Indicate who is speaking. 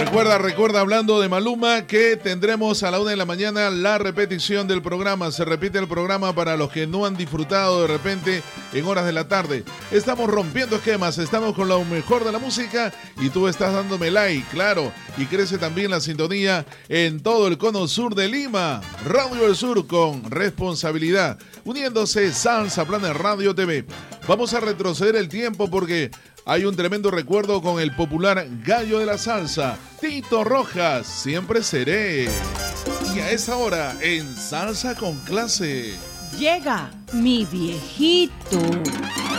Speaker 1: Recuerda, hablando de Maluma, que tendremos a la 1 de la mañana la repetición del programa. Se repite el programa para los que no han disfrutado de repente en horas de la tarde. Estamos rompiendo esquemas, estamos con lo mejor de la música y tú estás dándome like, claro. Y crece también la sintonía en todo el cono sur de Lima. Radio del Sur con responsabilidad. Uniéndose Salsa Planet Radio TV. Vamos a retroceder el tiempo porque hay un tremendo recuerdo con el popular gallo de la salsa, Tito Rojas, Siempre Seré. Y a esa hora, en Salsa con Clase,
Speaker 2: llega mi viejito.